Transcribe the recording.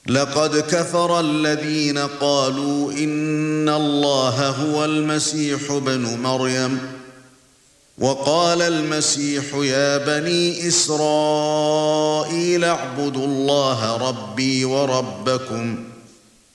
لقد كفر الذين قالوا إن الله هو المسيح ابن مريم وقال المسيح يا بني إسرائيل اعبدوا الله ربي وربكم